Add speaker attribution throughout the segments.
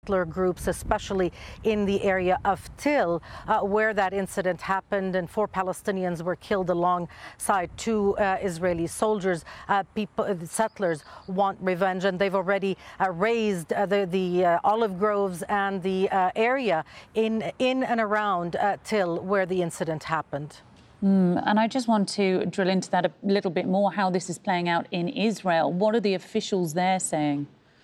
Speaker 1: settler groups, especially in the area of Til, where that incident happened, and 4 Palestinians were killed alongside 2 Israeli soldiers. Settlers want revenge, and they've already razed the olive groves and the area in and around Til, where the incident happened.
Speaker 2: And I just want to drill into that a little bit more, how this is playing out in Israel. What are the officials there saying?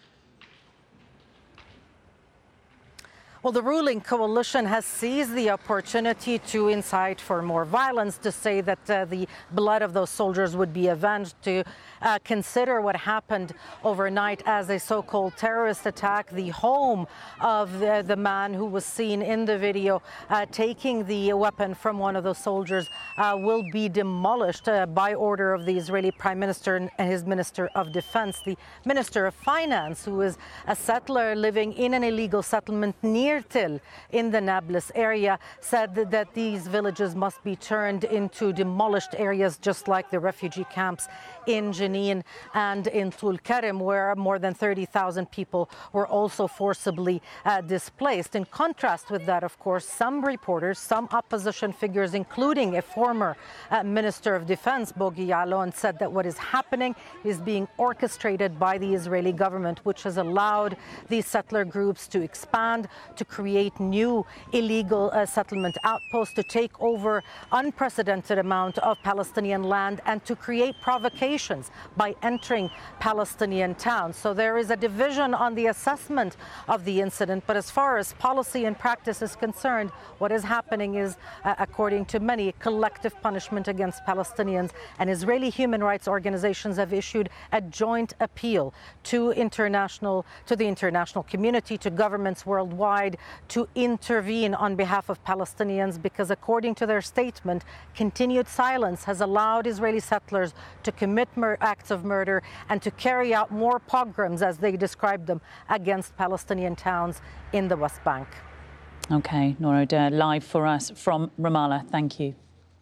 Speaker 1: Well, the ruling coalition has seized the opportunity to incite for more violence, to say that the blood of those soldiers would be avenged, to consider what happened overnight as a so-called terrorist attack. The home of the man who was seen in the video taking the weapon from one of those soldiers will be demolished by order of the Israeli Prime Minister and his Minister of Defense. The Minister of Finance, who is a settler living in an illegal settlement near Til in the Nablus area, said that these villages must be turned into demolished areas, just like the refugee camps in Jenin and in Tulkarem, where more than 30,000 people were also forcibly displaced. In contrast with that, of course, some reporters, some opposition figures, including a former Minister of Defense, Bogi Ya'alon, said that what is happening is being orchestrated by the Israeli government, which has allowed these settler groups to expand, to create new illegal settlement outposts, to take over unprecedented amount of Palestinian land, and to create provocations by entering Palestinian towns. So there is a division on the assessment of the incident, but as far as policy and practice is concerned, what is happening is, according to many, collective punishment against Palestinians, and Israeli human rights organizations have issued a joint appeal to the international community, to governments worldwide, to intervene on behalf of Palestinians, because according to their statement, continued silence has allowed Israeli settlers to commit acts of murder and to carry out more pogroms, as they described them, against Palestinian towns in the West Bank.
Speaker 2: OK, Noura Oder, live for us from Ramallah. Thank you.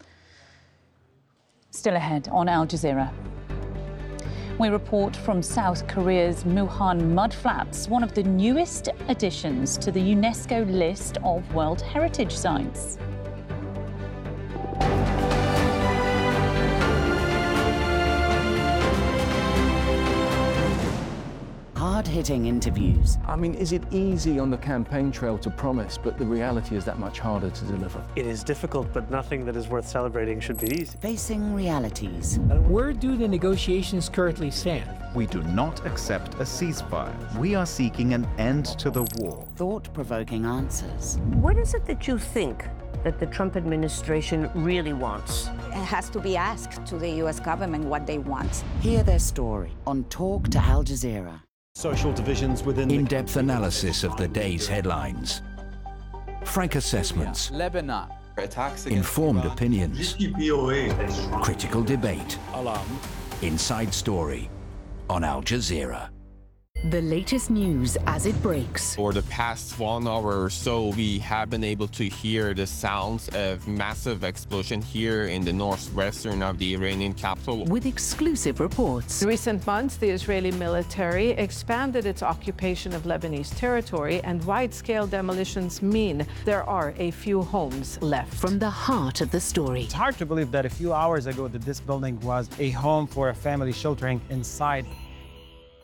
Speaker 2: Still ahead on Al Jazeera. We report from South Korea's Muhan mudflats, one of the newest additions to the UNESCO list of World Heritage Sites.
Speaker 3: Hard-hitting interviews.
Speaker 4: I mean, is it easy on the campaign trail to promise, but the reality is that much harder to deliver?
Speaker 5: It is difficult, but nothing that is worth celebrating should be easy.
Speaker 3: Facing realities.
Speaker 6: Where do the negotiations currently stand?
Speaker 7: We do not accept a ceasefire. We are seeking an end to the war.
Speaker 3: Thought-provoking answers.
Speaker 8: What is it that you think that the Trump administration really wants?
Speaker 9: It has to be asked to the U.S. government what they want.
Speaker 3: Hear their story on Talk to Al Jazeera.
Speaker 10: Social divisions within
Speaker 11: in-depth analysis of the day's headlines. Frank assessments.
Speaker 12: Lebanon.
Speaker 11: Informed opinions. Critical debate. Inside Story on Al Jazeera.
Speaker 13: The latest news as it breaks.
Speaker 14: For the past 1 hour or so, we have been able to hear the sounds of massive explosion here in the northwestern of the Iranian capital.
Speaker 13: With exclusive reports.
Speaker 15: In recent months, the Israeli military expanded its occupation of Lebanese territory, and wide-scale demolitions mean there are a few homes left.
Speaker 13: From the heart of the story.
Speaker 16: It's hard to believe that a few hours ago that this building was a home for a family sheltering inside